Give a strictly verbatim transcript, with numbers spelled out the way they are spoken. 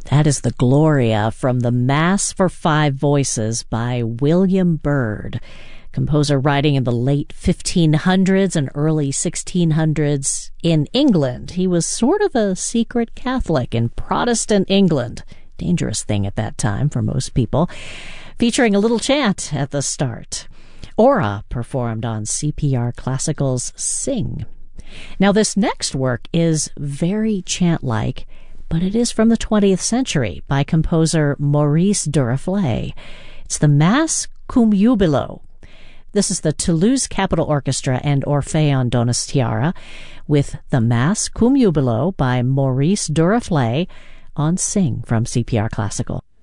That is the Gloria from the Mass for Five Voices by William Byrd, composer writing in the late fifteen hundreds and early sixteen hundreds in England. He was sort of a secret Catholic in Protestant England. Dangerous thing at that time for most people. Featuring a little chant at the start. Aura performed on C P R Classical's Sing. Now this next work is very chant-like, but it is from the twentieth century by composer Maurice Duruflé. It's the Mass Cum Jubilo. This is the Toulouse Capitol Orchestra and Orpheon Donostiara with the Mass Cum Jubilo by Maurice Duruflé on Sing from C P R Classical.